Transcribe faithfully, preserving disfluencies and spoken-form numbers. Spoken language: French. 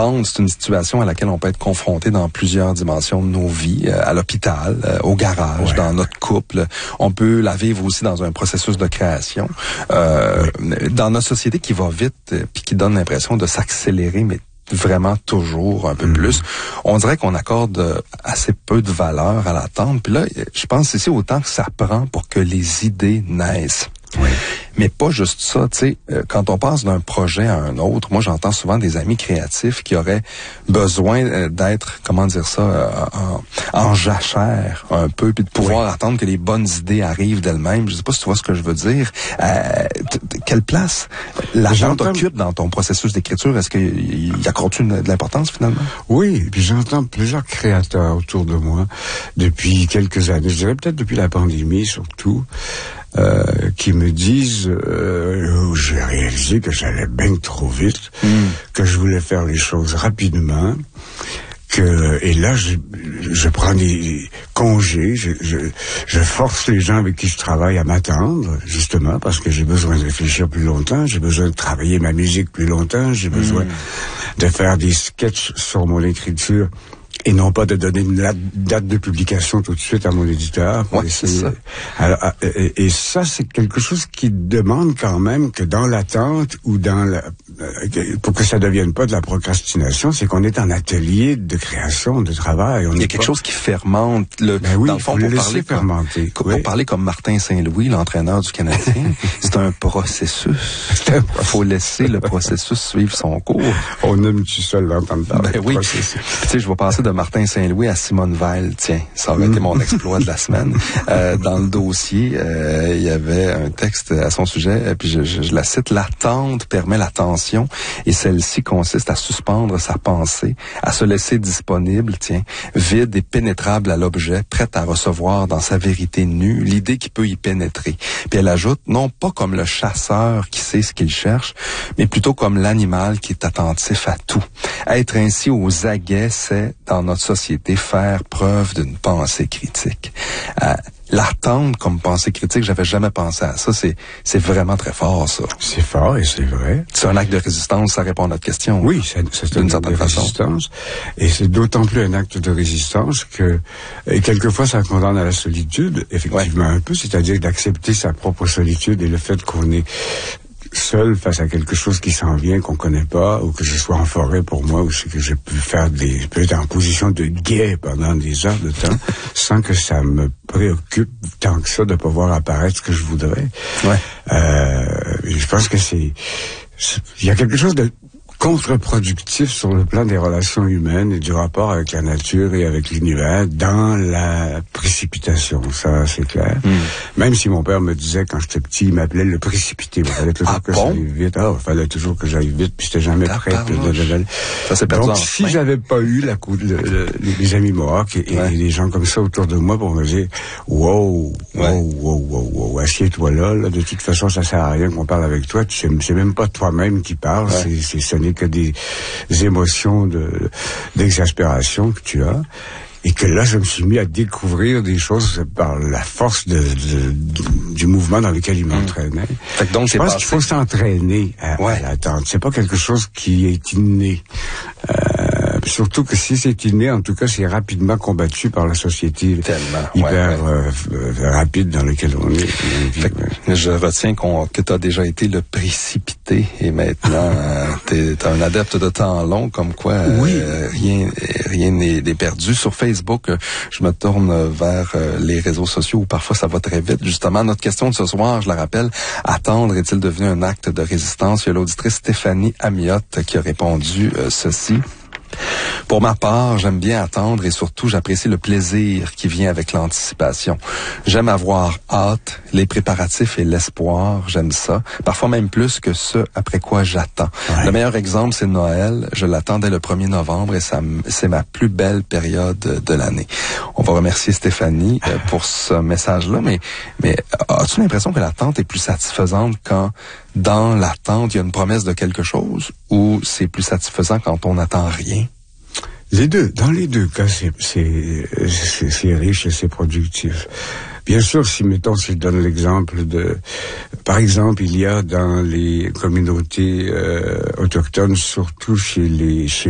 l'attente, c'est une situation à laquelle on peut être confronté dans plusieurs dimensions de nos vies, euh, à l'hôpital, euh, au garage, ouais. dans notre couple. On peut la vivre aussi dans un processus de création. Euh, oui. Dans notre société qui va vite, euh, puis qui donne l'impression de s'accélérer, mais vraiment toujours un peu mmh. plus. On dirait qu'on accorde assez peu de valeur à l'attente. Puis là, je pense ici autant que ça prend pour que les idées naissent. Oui. Mais pas juste ça, tu sais, quand on passe d'un projet à un autre, moi j'entends souvent des amis créatifs qui auraient besoin d'être, comment dire ça, en, en jachère un peu, puis de pouvoir oui. attendre que les bonnes idées arrivent d'elles-mêmes. Je sais pas si tu vois ce que je veux dire. Euh, quelle place l'attente occupe dans ton processus d'écriture? Est-ce qu'il y accorde-tu de l'importance finalement? Oui, puis j'entends plusieurs créateurs autour de moi depuis quelques années, je dirais peut-être depuis la pandémie surtout, Euh, qui me disent euh, j'ai réalisé que j'allais bien trop vite, mm. que je voulais faire les choses rapidement, que et là je, je prends des congés, je, je, je force les gens avec qui je travaille à m'attendre, justement parce que j'ai besoin de réfléchir plus longtemps, j'ai besoin de travailler ma musique plus longtemps, j'ai besoin mm. de faire des sketchs sur mon écriture. Et non pas de donner une date de publication tout de suite à mon éditeur. Ouais, c'est ça. Alors, et, et ça, c'est quelque chose qui demande quand même que dans l'attente ou dans la, pour que ça devienne pas de la procrastination, c'est qu'on est en atelier de création, de travail. On Il y a quelque pas... chose qui fermente. Le, ben oui, dans le fond, pour le parler fermenter. Comme, oui. Pour parler comme Martin Saint-Louis, l'entraîneur du Canadien, c'est un processus. Il faut laisser le processus suivre son cours. On aime-tu ça l'entendre parler? Ben oui. Tu sais, je vais passer de Martin Saint-Louis à Simone Veil, tiens, ça aurait mm. été mon exploit de la semaine. Euh, dans le dossier, euh, il y avait un texte à son sujet, puis je, je, je la cite, « L'attente permet l'attention et celle-ci consiste à suspendre sa pensée, à se laisser disponible, tiens, vide et pénétrable à l'objet, prête à recevoir dans sa vérité nue l'idée qui peut y pénétrer. » Puis elle ajoute, non pas comme le chasseur qui sait ce qu'il cherche, mais plutôt comme l'animal qui est attentif à tout. Être ainsi aux aguets, c'est, dans notre société, faire preuve d'une pensée critique. Euh, L'attente comme pensée critique, j'avais jamais pensé à ça. C'est, c'est vraiment très fort, ça. C'est fort et c'est vrai. C'est un acte de résistance, ça répond à notre question. Oui, c'est, c'est un acte de façon. résistance. Et c'est d'autant plus un acte de résistance que, et quelquefois, ça condamne à la solitude, effectivement, ouais. un peu, c'est-à-dire d'accepter sa propre solitude et le fait qu'on est seul face à quelque chose qui s'en vient, qu'on connaît pas, ou que je sois en forêt pour moi, ou que j'ai pu faire des, je peux être en position de guet pendant des heures de temps, sans que ça me préoccupe tant que ça de pas voir apparaître ce que je voudrais. Ouais. Euh, je pense que c'est, il y a quelque chose de contre-productif sur le plan des relations humaines et du rapport avec la nature et avec l'univers dans la précipitation, ça c'est clair. Mm. Même si mon père me disait quand j'étais petit, il m'appelait le précipité. Il fallait toujours ah, que bon? j'aille vite. Ah, il fallait toujours que j'aille vite, puis j'étais jamais prêt. Ça, c'est Donc si j'avais pas eu la coup, le, le, les amis Mohawks et, ouais. et des gens comme ça autour de moi pour me dire wow, wow, ouais. wow, wow, wow, assieds-toi là, là, de toute façon ça sert à rien qu'on parle avec toi. Tu sais, c'est même pas toi-même qui parle, ouais. c'est, c'est ce n'est que des émotions de, d'exaspération que tu as. Et que là, je me suis mis à découvrir des choses par la force de, de, de, du mouvement dans lequel il m'entraînait. Fait que donc, je pense passé. qu'il faut s'entraîner à, ouais. à l'attente. C'est pas quelque chose qui est inné. Euh, surtout que si c'est inné, en tout cas, c'est rapidement combattu par la société Tellement. hyper ouais, ouais. Euh, rapide dans laquelle on est. Fait que je retiens qu'on, que tu as déjà été le précipité et maintenant, tu es un adepte de temps long, comme quoi oui. euh, rien rien n'est, n'est perdu. Sur Facebook, Facebook, je me tourne vers les réseaux sociaux où parfois ça va très vite. Justement, notre question de ce soir, je la rappelle, attendre est-il devenu un acte de résistance? Il y a l'auditrice Stéphanie Amiotte qui a répondu euh, ceci. Pour ma part, j'aime bien attendre et surtout j'apprécie le plaisir qui vient avec l'anticipation. J'aime avoir hâte, les préparatifs et l'espoir, j'aime ça. Parfois même plus que ce après quoi j'attends. Ouais. Le meilleur exemple, c'est Noël. Je l'attendais le premier novembre et ça, c'est ma plus belle période de l'année. On va remercier Stéphanie pour ce message-là, mais, mais as-tu l'impression que l'attente est plus satisfaisante quand dans l'attente, il y a une promesse de quelque chose ou c'est plus satisfaisant quand on n'attend rien? Les deux. Dans les deux cas, c'est, c'est, c'est, c'est riche et c'est productif. Bien sûr, si, mettons, si je donne l'exemple de... Par exemple, il y a dans les communautés euh, autochtones, surtout chez les... Chez